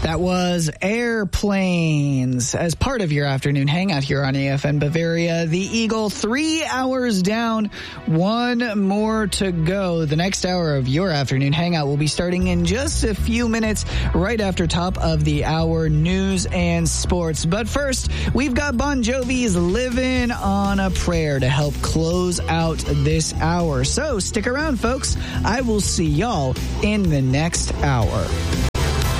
That was Airplanes as part of your afternoon hangout here on AFN Bavaria. The Eagle 3 hours down, one more to go. The next hour of your afternoon hangout will be starting in just a few minutes right after top of the hour news and sports. But first, we've got Bon Jovi's Livin' on a Prayer to help close out this hour. So stick around, folks. I will see y'all in the next hour.